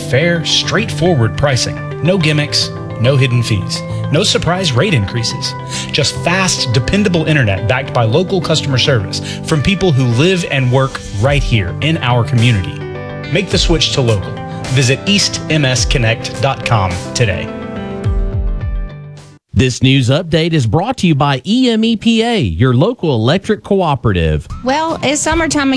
fair, straightforward pricing. No gimmicks, no hidden fees, no surprise rate increases. Just fast, dependable internet backed by local customer service from people who live and work right here in our community. Make the switch to local. Visit eastmsconnect.com today. This news update is brought to you by EMEPA, your local electric cooperative. Well, it's summertime